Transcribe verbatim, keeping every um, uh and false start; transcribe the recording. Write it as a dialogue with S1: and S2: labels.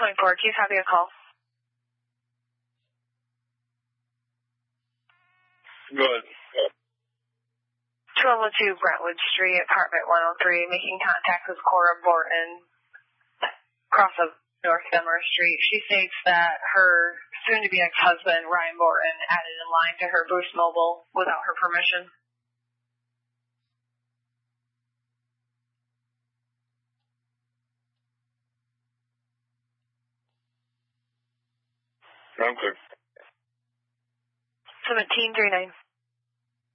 S1: twenty-four, Keys, have you a call?
S2: Go ahead.
S1: twelve oh two Brentwood Street, apartment one oh three, making contact with Cora Borton, across of North Denver Street. She states that her soon-to-be ex-husband, Ryan Borton, added in line to her Boost Mobile without her permission.
S2: I'm clear.
S1: seventeen three nine.